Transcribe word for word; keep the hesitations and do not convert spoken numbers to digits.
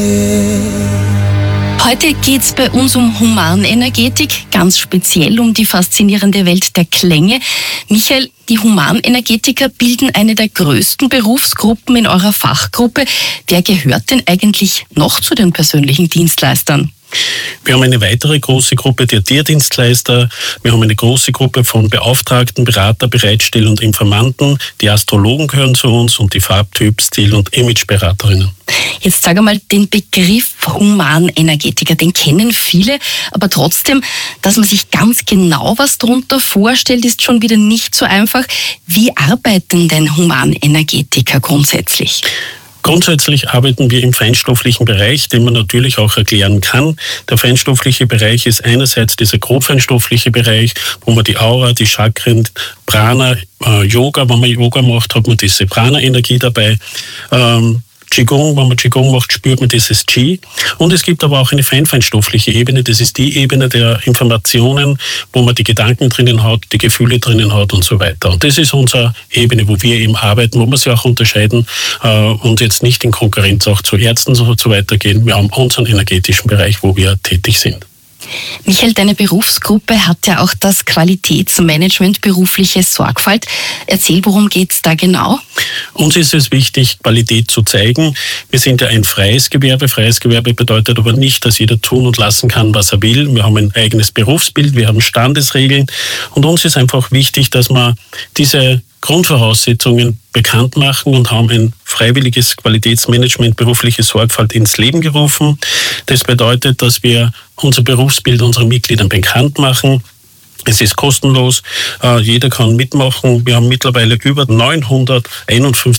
Heute geht es bei uns um Humanenergetik, ganz speziell um die faszinierende Welt der Klänge. Michael, die Humanenergetiker bilden eine der größten Berufsgruppen in eurer Fachgruppe. Wer gehört denn eigentlich noch zu den persönlichen Dienstleistern? Wir haben eine weitere große Gruppe der Tierdienstleister. Wir haben eine große Gruppe von Beauftragten, Berater, Bereitsteller und Informanten. Die Astrologen gehören zu uns und die Farbtyp-, Stil- und Imageberaterinnen. Jetzt sage mal, den Begriff Humanenergetiker, den kennen viele, aber trotzdem, dass man sich ganz genau was darunter vorstellt, ist schon wieder nicht so einfach. Wie arbeiten denn Humanenergetiker grundsätzlich? Grundsätzlich arbeiten wir im feinstofflichen Bereich, den man natürlich auch erklären kann. Der feinstoffliche Bereich ist einerseits dieser grobfeinstoffliche Bereich, wo man die Aura, die Chakren, Prana, äh, Yoga, wenn man Yoga macht, hat man diese Prana-Energie dabei. Ähm, Qigong, wenn man Qigong macht, spürt man dieses Qi. Und es gibt aber auch eine feinfeinstoffliche Ebene. Das ist die Ebene der Informationen, wo man die Gedanken drinnen hat, die Gefühle drinnen hat und so weiter. Und das ist unsere Ebene, wo wir eben arbeiten, wo wir sie auch unterscheiden äh, und jetzt nicht in Konkurrenz auch zu Ärzten und so weiter gehen. Wir haben unseren energetischen Bereich, wo wir tätig sind. Michael, deine Berufsgruppe hat ja auch das Qualitätsmanagement berufliche Sorgfalt. Erzähl, worum geht es da genau? Uns ist es wichtig, Qualität zu zeigen. Wir sind ja ein freies Gewerbe. Freies Gewerbe bedeutet aber nicht, dass jeder tun und lassen kann, was er will. Wir haben ein eigenes Berufsbild, wir haben Standesregeln. Und uns ist einfach wichtig, dass wir diese Grundvoraussetzungen bekannt machen und haben ein freiwilliges Qualitätsmanagement berufliche Sorgfalt ins Leben gerufen. Das bedeutet, dass wir unser Berufsbild unseren Mitgliedern bekannt machen. Es ist kostenlos, jeder kann mitmachen. Wir haben mittlerweile über neunhunderteinundfünfzig